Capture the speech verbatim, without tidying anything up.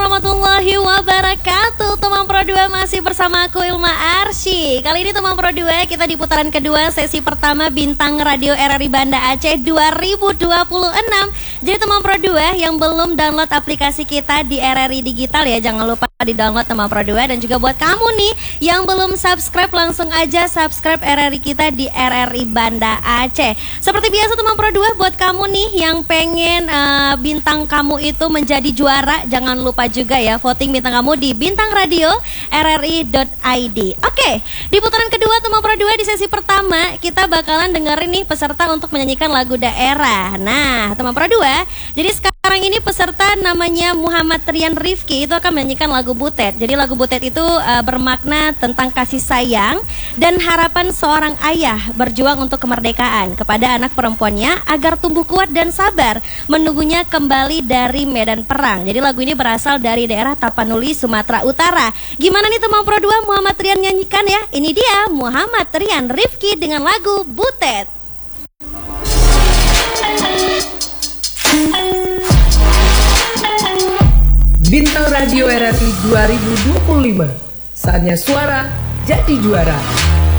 warahmatullahi wabarakatuh. Teman Pro dua masih bersama aku Ilma Arsy. Kali ini Teman Pro dua kita di putaran kedua sesi pertama Bintang Radio R R I Banda Aceh dua ribu dua puluh enam. Jadi Teman Pro dua yang belum download aplikasi kita di R R I Digital ya, jangan lupa di download Teman Pro dua. Dan juga buat kamu nih yang belum subscribe, langsung aja subscribe R R I kita di R R I Banda Aceh. Seperti biasa Teman Pro dua, buat kamu nih yang pengen uh, bintang kamu itu menjadi juara, jangan lupa juga ya voting bintang kamu di bintang radio r r i dot i d. Oke, di putaran kedua Teman Pro dua di sesi pertama kita bakalan dengerin nih peserta untuk menyanyikan lagu daerah. Nah, Teman Pro dua, jadi sekarang ini peserta namanya Muhammad Rian Rifki itu akan menyanyikan lagu Butet. Jadi lagu Butet itu uh, bermakna tentang kasih sayang dan harapan seorang ayah berjuang untuk kemerdekaan kepada anak perempuannya agar tumbuh kuat dan sabar menunggunya kembali dari medan perang. Jadi lagu ini berasal dari daerah Tapanuli, Sumatera Utara. Gimana nih Teman Pro dua, Muhammad Rian nyanyikan ya? Ini dia Muhammad Rian Rifki dengan lagu Butet. Bintang Radio R R I dua ribu dua puluh lima, saatnya suara jadi juara.